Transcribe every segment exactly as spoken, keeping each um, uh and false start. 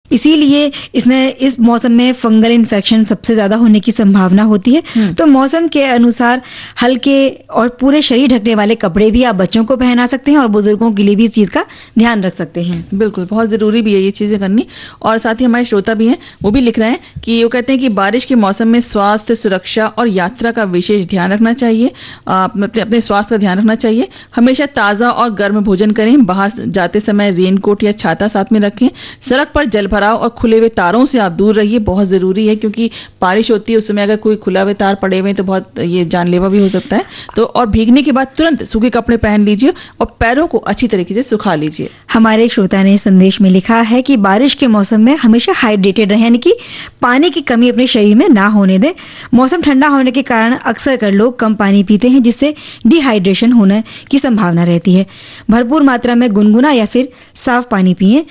इसीलिए इसमें इस मौसम में फंगल इन्फेक्शन सबसे ज्यादा होने की संभावना होती है। तो मौसम के अनुसार हल्के और पूरे शरीर ढकने वाले कपड़े भी आप बच्चों को पहना सकते हैं और बुजुर्गों के लिए भी इस चीज का ध्यान रख सकते हैं। बिल्कुल, बहुत जरूरी भी है ये चीजें करनी। और साथ ही हमारे श्रोता भी हैं, वो भी लिख रहे हैं कि वो कहते हैं कि बारिश के मौसम में स्वास्थ्य, सुरक्षा और यात्रा का विशेष ध्यान रखना चाहिए। अपने अपने स्वास्थ्य का ध्यान रखना चाहिए। हमेशा ताजा और गर्म भोजन करें। बाहर जाते समय रेनकोट या छाता साथ में रखें। सड़क पर जल भराव और खुले हुए तारों से आप दूर रहिए, बहुत जरूरी है, क्योंकि बारिश होती है उस समय अगर कोई खुला हुए तार पड़े हुए तो बहुत ये जानलेवा भी हो सकता है। तो और भीगने के बाद तुरंत सूखे कपड़े पहन लीजिए और पैरों को अच्छी तरीके से सुखा लीजिए। हमारे एक श्रोता ने संदेश में लिखा है कि बारिश के मौसम में हमेशा हाइड्रेटेड रहें, यानी कि पानी की कमी अपने शरीर में ना होने दें। मौसम ठंडा होने के कारण अक्सर कर लोग कम पानी पीते हैं, जिससे डिहाइड्रेशन होने की संभावना रहती है। भरपूर मात्रा में गुनगुना या फिर साफ पानी पिएं।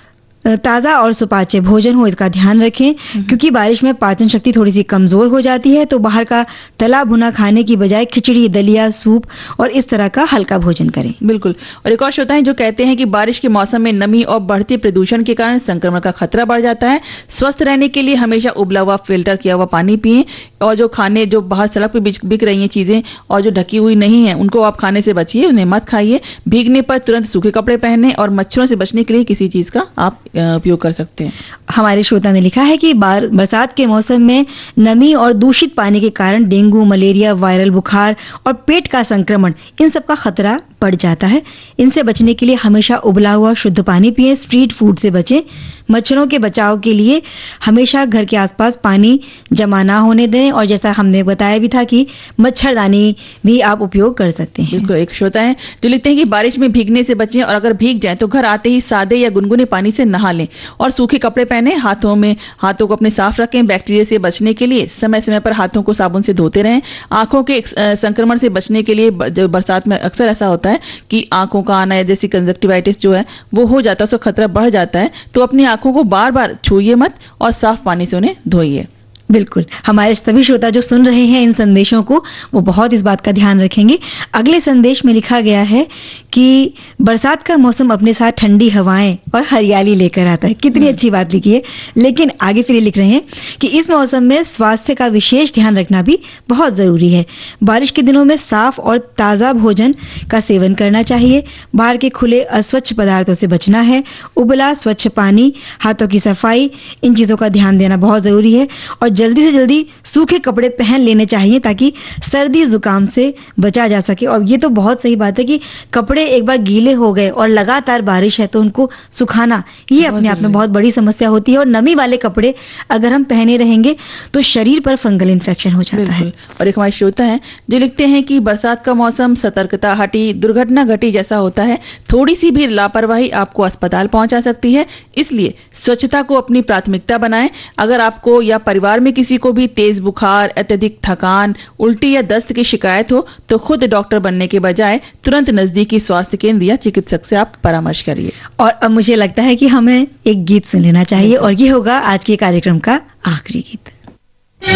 ताजा और सुपाच्य भोजन हो, इसका ध्यान रखें, क्योंकि बारिश में पाचन शक्ति थोड़ी सी कमजोर हो जाती है। तो बाहर का तला भुना खाने की बजाय खिचड़ी, दलिया, सूप और इस तरह का हल्का भोजन करें। बिल्कुल। और एक और श्रोता है जो कहते हैं कि बारिश के मौसम में नमी और बढ़ते प्रदूषण के कारण संक्रमण का खतरा बढ़ जाता है। स्वस्थ रहने के लिए हमेशा उबला हुआ, फिल्टर किया हुआ पानी पिएं। और जो खाने जो बाहर सड़क पर बिक रही हैं चीजें और जो ढकी हुई नहीं है, उनको आप खाने से बचिए, उन्हें मत खाइए। भीगने पर तुरंत सूखे कपड़े पहने और मच्छरों से बचने के लिए किसी चीज का आप उपयोग कर सकते हैं। हमारे श्रोता ने लिखा है कि बरसात के मौसम में नमी और दूषित पानी के कारण डेंगू, मलेरिया, वायरल बुखार और पेट का संक्रमण, इन सब का खतरा बढ़ जाता है। इनसे बचने के लिए हमेशा उबला हुआ शुद्ध पानी पिएं। स्ट्रीट फूड से बचें। मच्छरों के बचाव के लिए हमेशा घर के आसपास पानी जमा ना होने दें। और जैसा हमने बताया भी था कि मच्छरदानी भी आप उपयोग कर सकते हैं। बिल्कुल। एक श्रोता है जो लिखते हैं कि बारिश में भीगने से बचें और अगर भीग जाए तो घर आते ही सादे या गुनगुने पानी से नहा लें और सूखे कपड़े पहने। हाथों में हाथों को अपने साफ रखें। बैक्टीरिया से बचने के लिए समय समय पर हाथों को साबुन से धोते रहें। आंखों के संक्रमण से बचने के लिए बरसात में अक्सर ऐसा होता है कि आंखों का आना, जैसे कंजक्टिवाइटिस जो है वो हो जाता है, उसका खतरा बढ़ जाता है। तो अपनी आंखों को बार बार छूइए मत और साफ पानी से उन्हें धोइए। बिल्कुल। हमारे सभी श्रोता जो सुन रहे हैं इन संदेशों को, वो बहुत इस बात का ध्यान रखेंगे। अगले संदेश में लिखा गया है कि बरसात का मौसम अपने साथ ठंडी हवाएं और हरियाली लेकर आता है। कितनी अच्छी बात लिखी है। लेकिन आगे फिर लिख रहे हैं कि इस मौसम में स्वास्थ्य का विशेष ध्यान रखना भी बहुत जरूरी है। बारिश के दिनों में साफ और ताजा भोजन का सेवन करना चाहिए। बाहर के खुले अस्वच्छ पदार्थों से बचना है। उबला स्वच्छ पानी, हाथों की सफाई, इन चीजों का ध्यान देना बहुत जरूरी है। और जल्दी से जल्दी सूखे कपड़े पहन लेने चाहिए ताकि सर्दी जुकाम से बचा जा सके। और ये तो बहुत सही बात है कि कपड़े एक बार गीले हो गए और लगातार बारिश है तो उनको सुखाना, ये अपने आप में बहुत बड़ी समस्या होती है। और नमी वाले कपड़े अगर हम पहने रहेंगे तो शरीर पर फंगल इन्फेक्शन हो जाता है। और एक हमारे श्रोता है जो लिखते हैं कि बरसात का मौसम सतर्कता हटी, दुर्घटना घटी जैसा होता है। थोड़ी सी भी लापरवाही आपको अस्पताल पहुंचा सकती है। इसलिए स्वच्छता को अपनी प्राथमिकता बनाएं। अगर आपको या परिवार में किसी को भी तेज बुखार, अत्यधिक थकान, उल्टी या दस्त की शिकायत हो तो खुद डॉक्टर बनने के बजाय तुरंत नजदीकी स्वास्थ्य केंद्र या चिकित्सक से आप परामर्श करिए। और अब मुझे लगता है कि हमें एक गीत सुन लेना चाहिए और ये होगा आज के कार्यक्रम का आखिरी गीत।